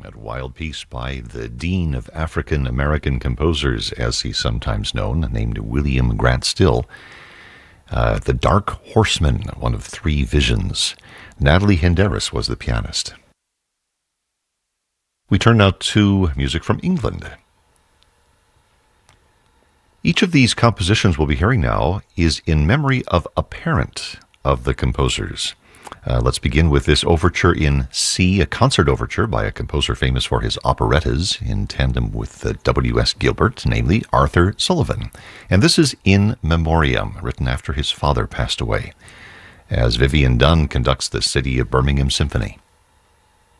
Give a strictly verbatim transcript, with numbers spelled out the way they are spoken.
That wild piece by the Dean of African American Composers, as he's sometimes known, named William Grant Still. Uh, the Dark Horseman, one of three visions. Natalie Henderis was the pianist. We turn now to music from England. Each of these compositions we'll be hearing now is in memory of a parent of the composers. Uh, let's begin with this overture in C, a concert overture by a composer famous for his operettas in tandem with the W S Gilbert, namely Arthur Sullivan. And this is In Memoriam, written after his father passed away, as Vivian Dunn conducts the City of Birmingham Symphony.